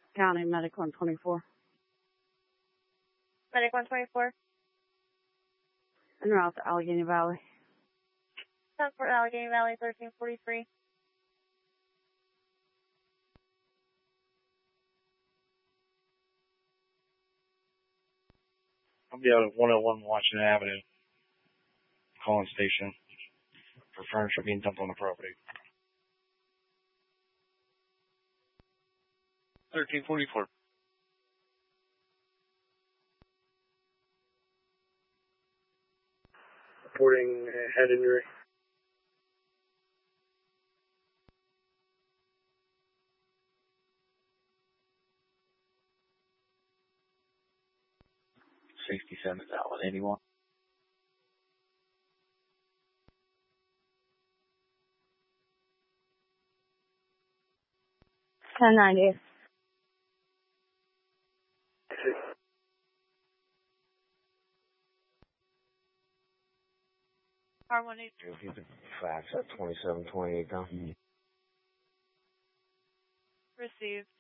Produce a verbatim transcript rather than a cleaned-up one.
County Medic one twenty-four. Medic one twenty-four. En route to Allegheny Valley. Transport Allegheny Valley thirteen forty-three. I'll be out at one oh one Washington Avenue, calling station for furniture being dumped on the property. thirteen forty-four. Reporting head injury. sixty-seven Allen, anyone? ten ninety. R one eight. Fax at twenty-seven twenty-eight down. Received.